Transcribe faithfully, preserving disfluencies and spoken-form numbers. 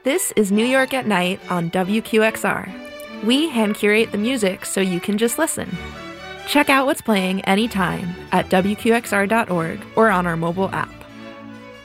This is New York at Night on W Q X R. We hand curate the music so you can just listen. Check out what's playing anytime at W Q X R dot org or on our mobile app.